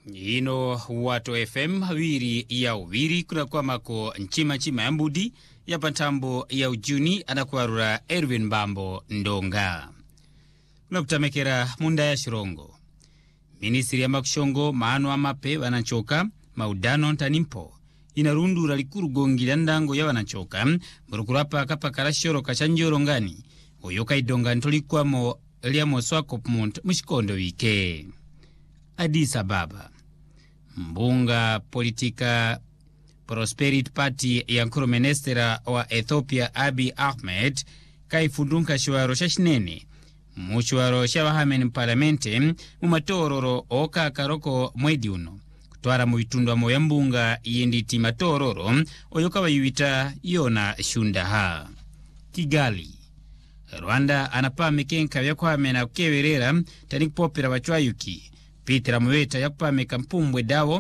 Ino Wato FM wiri ya wiri kuna kwa mako nchima ya mbudi ya pantambo ya ujuni anakuarura Erwin Mbambo Ndonga. Kuna kutamekera munda ya shirongo. Ministri ya makushongo maano amape wananchoka maudano ntanimpo. Inarundu ralikuru gongi ndango ya wananchoka murukurapa kapa karashoro kachanjoro ngani. Oyoka idonga ntolikuwa mo liamo swako pumuntu mshikondo wike. Addis Ababa. Mbunga politika Prosperity Party ya nkuru ministera wa Ethiopia Abiy Ahmed kaifundunka shiwaro shashinene mushwaro shawahameni mpalamente mumatororo oka karoko mwedi uno kutwara muitundwa moya mbunga yenditi matororo oyoka bayuita yona shundaha. Kigali. Rwanda anapamekenka vyakwamena kukewerera tanikupopera wachwayuki Peter Mweta yakupameka mpumbwe dawo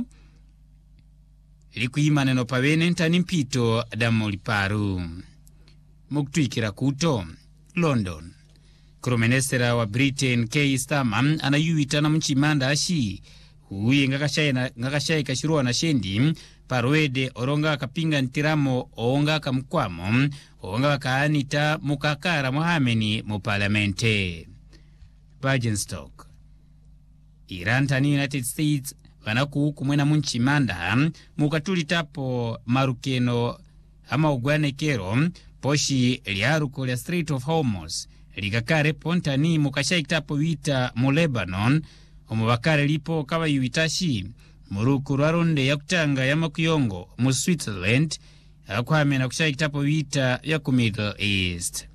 ilikuhimana no pavene ntani mpito damuliparu. Muktuikira kuto London. Kurumenestera wa Britain Keir Starmer anayuita na mchimanda ashi huye ngakashai kashiruwa na shendi parwede oronga kapinga ntiramo oonga kamkwamo oonga kaanita mukakara muhameni mu parlamente. Bagenstock. Iran tani United States wanaku kumwena munchimanda mukatulitapo marukeno ama ugwanekero poshi liaruko lya Strait of Hormuz likakare pontani mukashaikitapo wita mu Lebanon omubakare lipo kawa yuitashi muruku rwaronde ya kutanga ya makuyongo mu Switzerland akwamena kushaikitapo wita ya ku Middle East.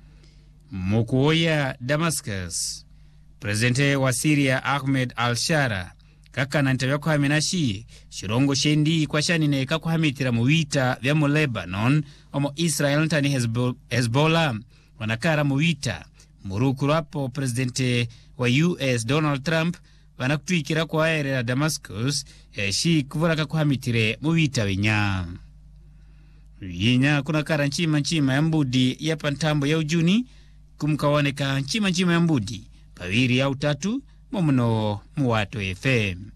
Mukuoya Damascus. Presidente wa Syria Ahmed al-Shara kakana ntavya kuhaminashi shirongo shendi kwa shanine kakuhamitira muwita vya mu Lebanon omo Israel ntani Hezbollah wanakara muwita murukuru hapo presidente wa US Donald Trump wanakutuikira kwa aere la Damascus shi kuvura kakuhamitire muwita wenya. Yinya kuna kara nchima ya mbudi ya pantambo ya ujuni kumkawaneka nchima ya mbudi pawiri au tatu mumuno mu Wato FM.